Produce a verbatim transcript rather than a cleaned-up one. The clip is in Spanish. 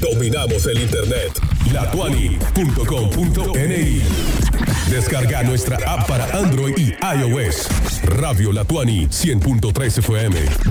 Dominamos el internet. latuani punto com punto ni. Descarga nuestra app para Android y iOS. Radio Latuani cien punto tres F M.